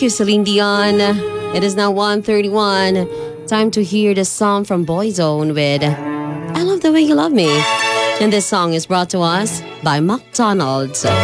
you, Celine Dion. It is now 1:31. Time to hear the song from Boyzone with I Love the Way You Love Me. And this song is brought to us by McDonald's.